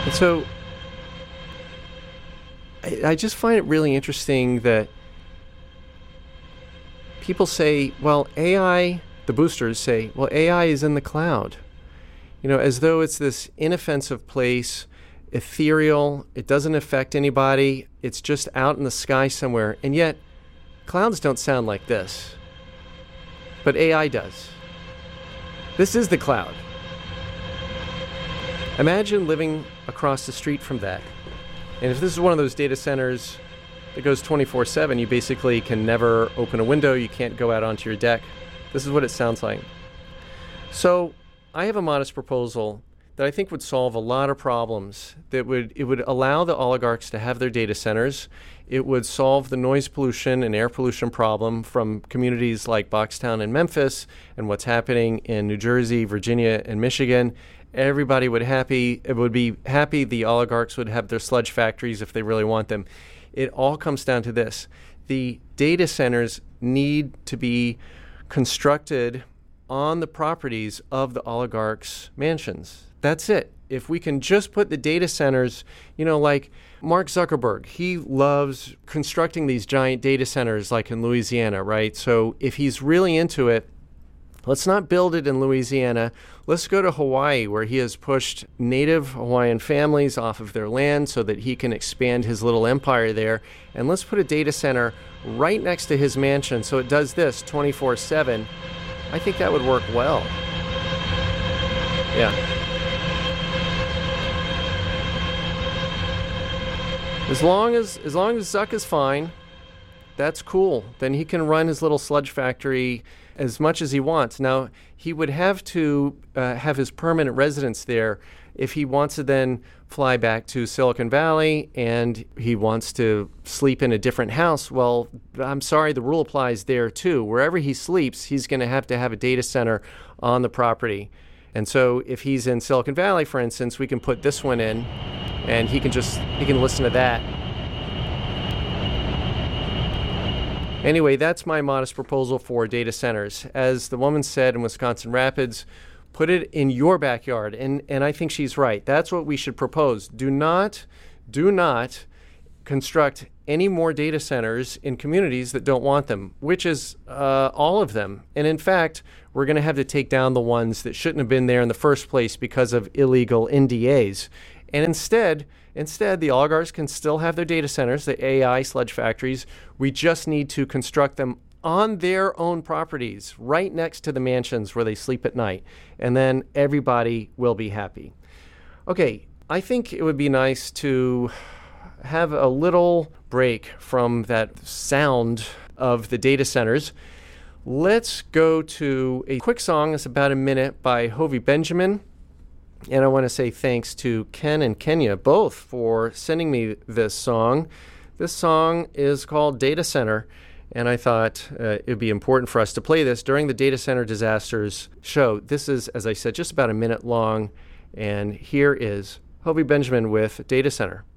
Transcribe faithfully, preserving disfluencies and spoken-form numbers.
And so I, I just find it really interesting that people say, well, A I, the boosters say, well, A I is in the cloud. You know, as though it's this inoffensive place, ethereal, it doesn't affect anybody, it's just out in the sky somewhere. And yet, clouds don't sound like this. But A I does. This is the cloud. Imagine living across the street from that. And if this is one of those data centers that goes twenty-four seven, you basically can never open a window, you can't go out onto your deck. This is what it sounds like. So I have a modest proposal that I think would solve a lot of problems. That would it would allow the oligarchs to have their data centers. It would solve the noise pollution and air pollution problem from communities like Boxtown and Memphis and what's happening in New Jersey, Virginia, and Michigan. Everybody would happy. It would be happy. The oligarchs would have their sludge factories if they really want them. It all comes down to this. The data centers need to be constructed on the properties of the oligarchs' mansions. That's it. If we can just put the data centers, you know, like Mark Zuckerberg, he loves constructing these giant data centers like in Louisiana, right? So if he's really into it, let's not build it in Louisiana. Let's go to Hawaii, where he has pushed native Hawaiian families off of their land so that he can expand his little empire there. And let's put a data center right next to his mansion so it does this twenty-four seven. I think that would work well. Yeah. As long as as long as Zuck is fine, that's cool. Then he can run his little sludge factory as much as he wants. Now, he would have to uh, have his permanent residence there if he wants to then fly back to Silicon Valley and he wants to sleep in a different house. Well, I'm sorry, the rule applies there too. Wherever he sleeps, he's going to have to have a data center on the property. And so if he's in Silicon Valley, for instance, we can put this one in and he can just, he can listen to that. Anyway, that's my modest proposal for data centers. As the woman said in Wisconsin Rapids, put it in your backyard. And, and I think she's right. That's what we should propose. Do not, do not construct any more data centers in communities that don't want them, which is uh, all of them. And in fact, we're going to have to take down the ones that shouldn't have been there in the first place because of illegal N D As. And instead, instead, the oligarchs can still have their data centers, the A I sludge factories. We just need to construct them on their own properties, right next to the mansions where they sleep at night. And then everybody will be happy. Okay, I think it would be nice to have a little break from that sound of the data centers. Let's go to a quick song. It's about a minute by Hovey Benjamin. And I want to say thanks to Ken and Kenya both for sending me this song. This song is called Data Center, and I thought uh, it would be important for us to play this during the Data Center Disasters show. This is, as I said, just about a minute long, and here is Hovey Benjamin with Data Center.